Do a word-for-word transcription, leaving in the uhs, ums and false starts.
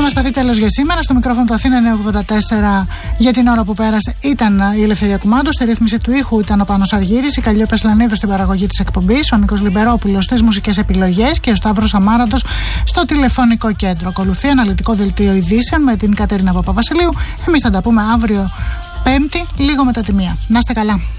μας παθεί τέλος για σήμερα. Στο μικρόφωνο του Αθήνα εννιακόσια ογδόντα τέσσερα για την ώρα που πέρασε ήταν η Ελευθερία Κουμάντο. Στη ρύθμιση του ήχου ήταν ο Πάνος Αργύρης, η Καλλιόπη Ασλανίδου στην παραγωγή της εκπομπής, ο Νίκος Λιμπερόπουλος στις μουσικές επιλογές και ο Σταύρος Αμάραντος στο τηλεφωνικό κέντρο. Ακολουθεί αναλυτικό δελτίο ειδήσεων με την Κατερίνα Παπαβασιλείου. Εμείς θα τα πούμε αύριο Πέμπτη, λίγο μετά τη μία. Να είστε καλά.